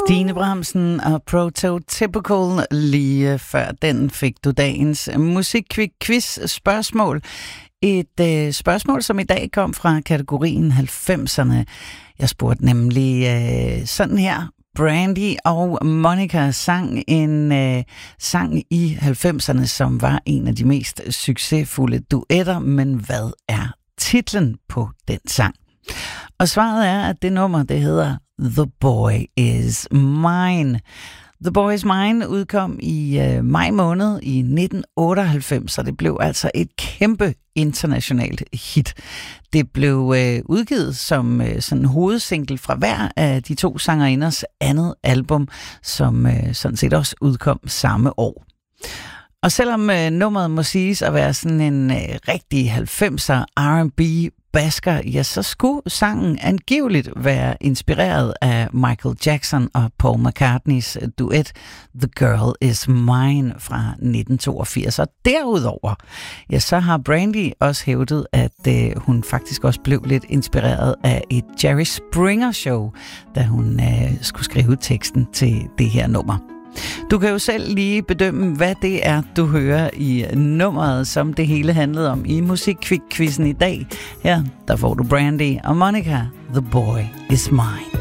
Stine Bramsen og Prototypical. Lige før den fik du dagens musikquiz-spørgsmål. Et spørgsmål, som i dag kom fra kategorien 90'erne. Jeg spurgte nemlig sådan her. Brandy og Monica sang en sang i 90'erne, som var en af de mest succesfulde duetter. Men hvad er titlen på den sang? Og svaret er, at det nummer, det hedder The Boy Is Mine. The Boy Is Mine udkom i maj måned i 1998, så det blev altså et kæmpe internationalt hit. Det blev udgivet som sådan hovedsingle fra hver af de to sangerinders andet album, som sådan set også udkom samme år. Og selvom nummeret må siges at være sådan en rigtig 90'er R&B basker, ja, så skulle sangen angiveligt være inspireret af Michael Jackson og Paul McCartneys duet The Girl Is Mine fra 1982. Og derudover, ja, så har Brandy også hævdet, at hun faktisk også blev lidt inspireret af et Jerry Springer show, da hun skulle skrive teksten til det her nummer. Du kan jo selv lige bedømme, hvad det er, du hører i nummeret, som det hele handlede om i musikquizzen i dag. Her, der får du Brandy og Monica, The Boy Is Mine.